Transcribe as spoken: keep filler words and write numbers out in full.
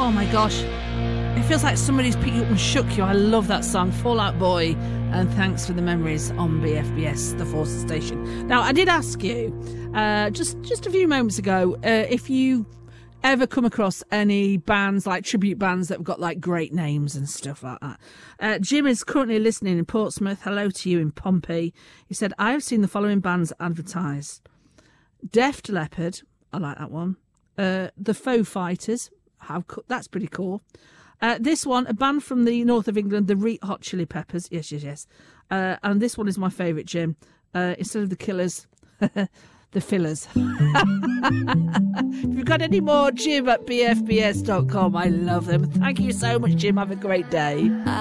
Oh my gosh. It feels like somebody's picked you up and shook you. I love that song, Fall Out Boy, and thanks for the memories on B F B S, the Forces Station. Now, I did ask you uh, just, just a few moments ago uh, if you ever come across any bands, like tribute bands that have got like great names and stuff like that. Uh, Jim is currently listening in Portsmouth. Hello to you in Pompey. He said, I have seen the following bands advertised. Deft Leppard, I like that one. Uh, the Faux Fighters, how co- that's pretty cool. Uh, this one, a band from the north of England, the Red Hot Chili Peppers. Yes, yes, yes. Uh, and this one is my favourite, Jim. Uh, instead of the Killers, the Fillers. If you've got any more, Jim at b f b s dot com. I love them. Thank you so much, Jim. Have a great day.